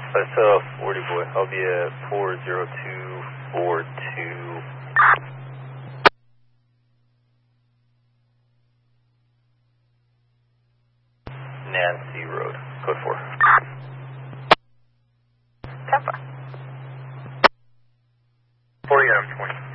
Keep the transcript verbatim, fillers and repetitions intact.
That's uh, forty boy. I'll be at four zero two four two. Nancy Road, code four. Tampa. forty Adam twenty.